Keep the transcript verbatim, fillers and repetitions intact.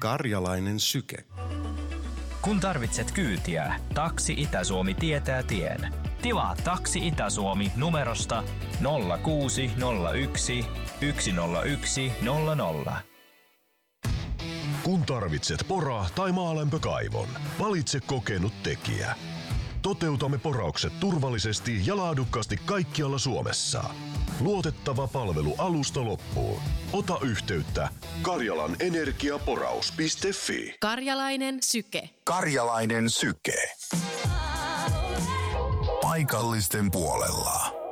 Karjalainen syke. Kun tarvitset kyytiä, Taksi Itä-Suomi tietää tien. Tilaa Taksi Itä-Suomi numerosta nolla kuusi nolla yksi yksi nolla yksi nolla nolla. Kun tarvitset pora- tai maalämpökaivon, valitse kokenut tekijä. Toteutamme poraukset turvallisesti ja laadukkaasti kaikkialla Suomessa. Luotettava palvelu alusta loppuun. Ota yhteyttä karjalan energiaporaus piste fi. Karjalainen syke. Karjalainen syke. Paikallisten puolella.